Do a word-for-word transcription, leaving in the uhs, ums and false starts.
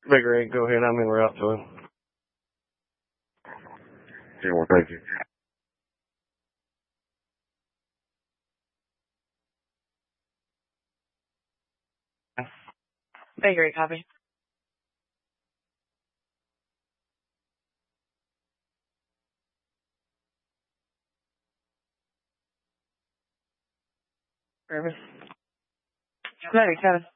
Bigger eight, go ahead. I'm en route to him. Yeah, well, thank you. Bigger eight, copy. Service. Bigger eight, Kevin.